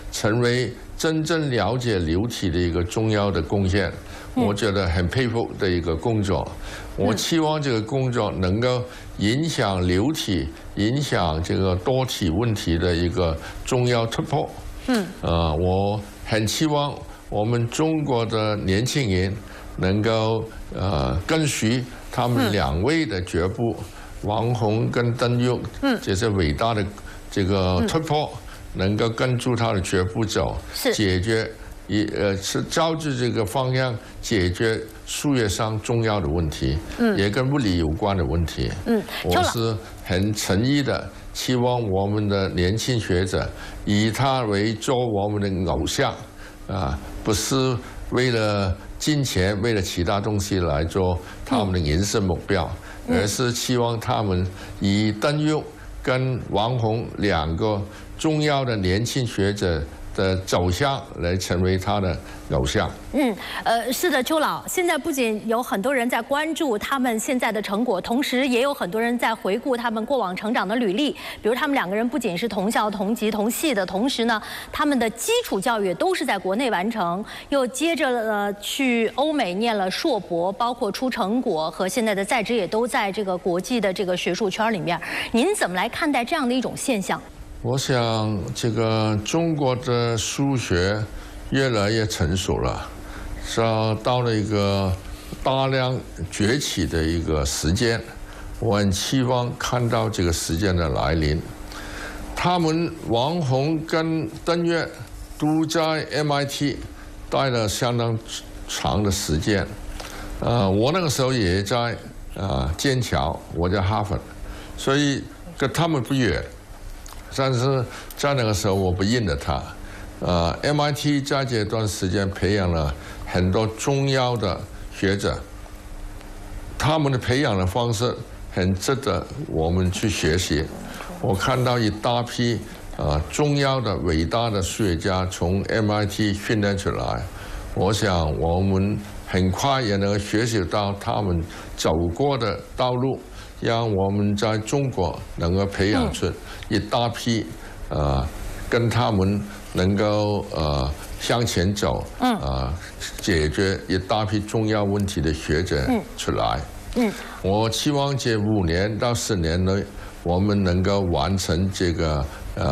成为真正了解流体的一个重要的贡献。我觉得很佩服的一个工作。我期望这个工作能够影响流体、影响这个多体问题的一个重要突破。我很期望我们中国的年轻人能够跟随他们2位的脚步，王宏跟邓玉，这些伟大的这个突破，能够跟住他的脚步走，解决是照着这个方向解决数学上重要的问题，也跟物理有关的问题。我是很诚意的期望我们的年轻学者以他为做我们的偶像，不是为了金钱、为了其他东西来做他们的人生目标，而是期望他们以邓玉跟王宏2个重要的年轻学者的走向来成为他的偶像。 是的，邱老，现在不仅有很多人在关注他们现在的成果，同时也有很多人在回顾他们过往成长的履历。比如他们2个人不仅是同校、同级、同系的，同时呢，他们的基础教育都是在国内完成，又接着去欧美念了硕博，包括出成果和现在的在职也都在这个国际的这个学术圈里面。您怎么来看待这样的一种现象？ 我想，这个中国的数学越来越成熟了，是到了一个大量崛起的一个时间。我很期望看到这个时间的来临。他们王宏跟邓岳都在 MIT 待了相当长的时间。我那个时候也在剑桥，我在哈佛，所以跟他们不远。但是在那个时候，我不认得他。MIT 在这段时间培养了很多重要的学者，他们的培养的方式很值得我们去学习。我看到一大批重要的伟大的数学家从 MIT 训练出来，我想我们很快也能学习到他们走过的道路。让我们在中国能够培养出一大批跟他们能够向前走，解决一大批重要问题的学者出来。我期望这5年到10年内，我们能够完成这个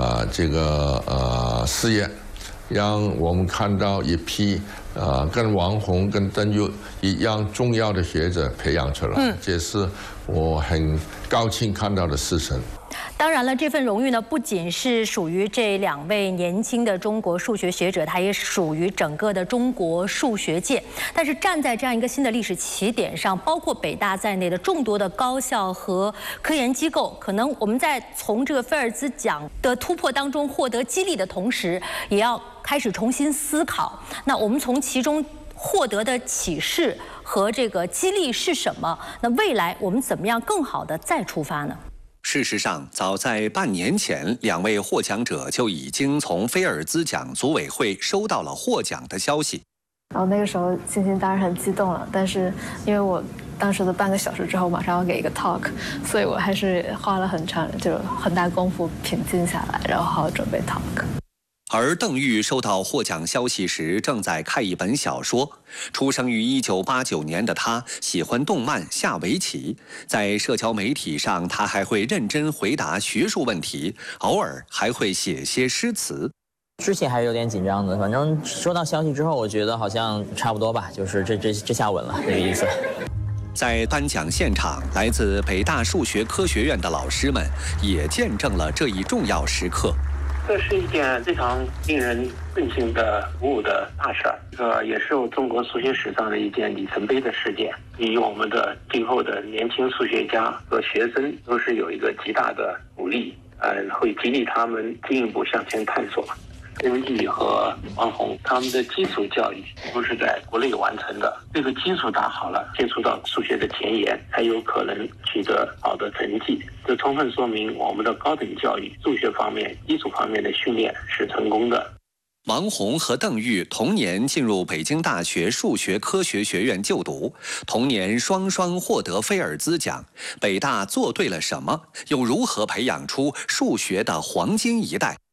事业，让我们看到一批跟王宏、跟邓玉一样重要的学者培养出来，这是我很高兴看到的事情。 当然了，这份荣誉呢，不仅是属于这2位年轻的中国数学学者，它也属于整个的中国数学界。但是站在这样一个新的历史起点上，包括北大在内的众多的高校和科研机构，可能我们在从这个菲尔兹奖的突破当中获得激励的同时，也要开始重新思考，那我们从其中获得的启示和这个激励是什么？那未来我们怎么样更好的再出发呢？ 事实上，早在半年前，2位获奖者就已经从菲尔兹奖组委会收到了获奖的消息。 然后那个时候心情当然很激动了，但是因为我当时的半个小时之后马上要给一个 talk， 所以我还是花了很大功夫平静下来，然后好好准备 talk。 而邓玉收到获奖消息时，正在看一本小说。出生于1989年的他，喜欢动漫、下围棋。在社交媒体上，他还会认真回答学术问题，偶尔还会写些诗词。 之前还是有点紧张的，反正收到消息之后，我觉得好像差不多吧，就是这下稳了，这个意思。 在颁奖现场，来自北大数学科学院的老师们也见证了这一重要时刻。 这是一件非常令人振兴的鼓舞的大事儿，这个也是中国数学史上的一件里程碑的事件，对于我们的今后的年轻数学家和学生都是有一个极大的鼓励，会激励他们进一步向前探索。邓玉和王宏他们的基础教育都是在国内完成的，这个基础打好了，接触到数学的前沿，才有可能取得好的成绩。这充分说明我们的高等教育数学方面基础方面的训练是成功的。 王宏和邓玉同年进入北京大学数学科学学院就读，同年双双获得菲尔兹奖。北大做对了什么？又如何培养出数学的黄金一代？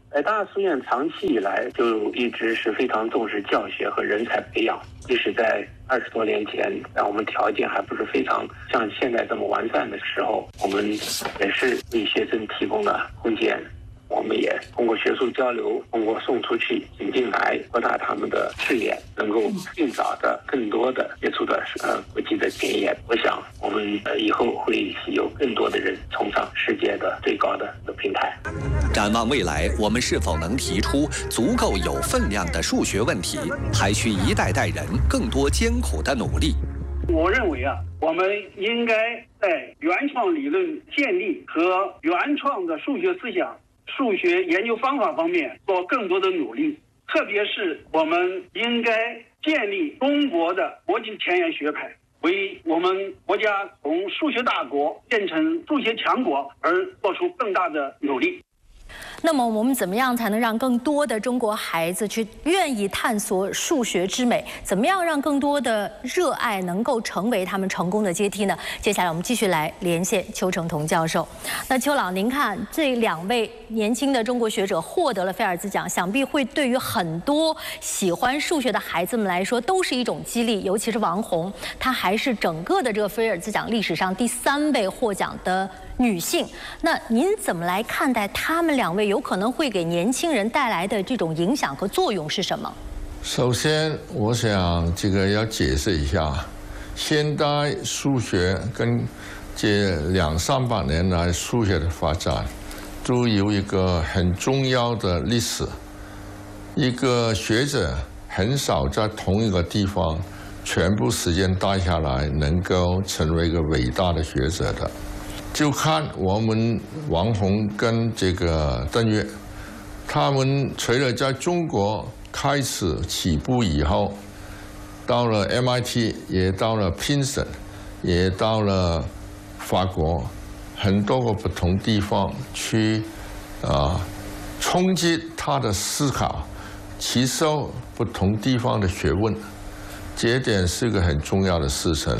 北大书院长期以来就一直是非常重视教学和人才培养，即使在20多年前，让我们条件还不是非常像现在这么完善的时候，我们也是为学生提供了空间。我们也通过学术交流，通过送出去、引进来，扩大他们的视野，能够尽早的、更多的接触到国际的前沿。我想，我们以后会有更多的人冲上世界的最高的平台。 展望未来，我们是否能提出足够有分量的数学问题，还需一代代人更多艰苦的努力。 我认为我们应该在原创理论建立和原创的数学思想、数学研究方法方面做更多的努力，特别是我们应该建立中国的国际前沿学派，为我们国家从数学大国变成数学强国而做出更大的努力。 那么我们怎么样才能让更多的中国孩子去愿意探索数学之美？怎么样让更多的热爱能够成为他们成功的阶梯呢？接下来我们继续来连线邱成桐教授。那邱老，您看这2位年轻的中国学者获得了菲尔兹奖，想必会对于很多喜欢数学的孩子们来说都是一种激励。尤其是王红，她还是整个的这个菲尔兹奖历史上第3位获奖的女性。那您怎么来看待他们2位有可能会给年轻人带来的这种影响和作用是什么？ 首先，我想这个要解释一下，现代数学跟这200-300年来数学的发展，都有一个很重要的历史。一个学者很少在同一个地方全部时间待下来，能够成为一个伟大的学者的。就看我们王红跟这个邓岳，他们除了在中国开始起步以后，到了 MIT， 也到了 Princeton， 也到了法国很多个不同地方去冲击他的思考，吸收不同地方的学问，这一点是一个很重要的事情。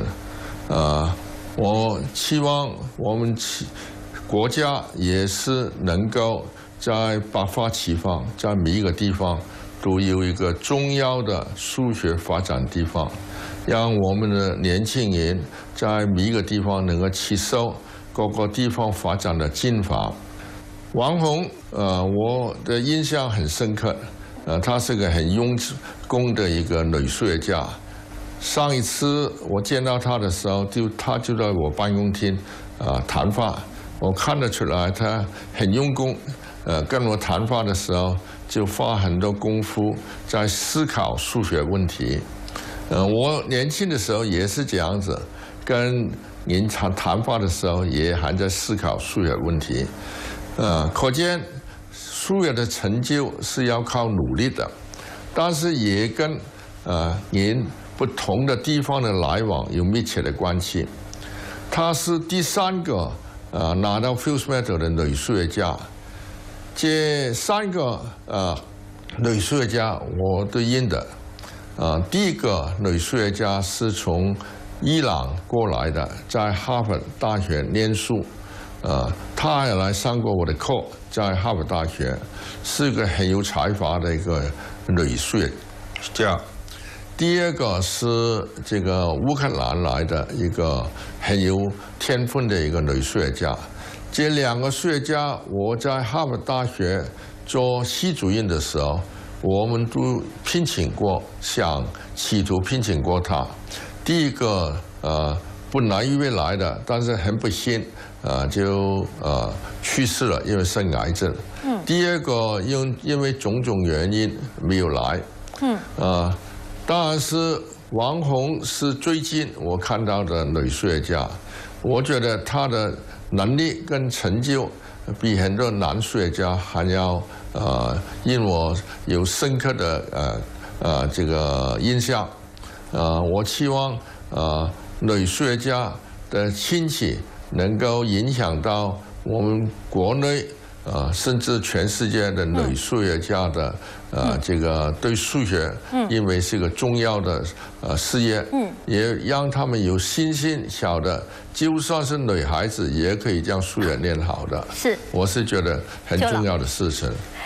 我期望我们国家也是能够在百花齐放，在每一个地方都有一个重要的数学发展地方，让我们的年轻人在每一个地方能够吸收各个地方发展的进法。王红，我的印象很深刻，她是个很用功的一个女数学家。上一次我见到他的时候，他就在我办公厅谈话，我看得出来他很用功，跟我谈话的时候就花很多功夫在思考数学问题。我年轻的时候也是这样子，跟您谈话的时候也还在思考数学问题。可见数学的成就是要靠努力的，但是也跟您不同的地方的来往有密切的关系。她是第3个拿到 Fields Medal 的女数学家。这3个女数学家我都认得。第一个女数学家是从伊朗过来的，在哈佛大学念书。她也来上过我的课，在哈佛大学，是个很有才华的一个女数学家。第2个是这个乌克兰来的一个很有天分的一个女数学家。这2个数学家，我在哈佛大学做系主任的时候，我们都聘请过，企图聘请过她。第一个本来预备来的，但是很不幸就去世了，因为生癌症。第2个因为种种原因没有来。当然是王红是最近我看到的女数学家，我觉得她的能力跟成就比很多男数学家还要令我有深刻的这个印象。我期望女数学家的兴起能够影响到我们国内甚至全世界的女数学家的这个对数学，因为是个重要的事业，也让他们有信心，晓得就算是女孩子也可以将数学练好的。 是， 我是觉得很重要的事情。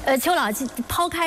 邱老，抛开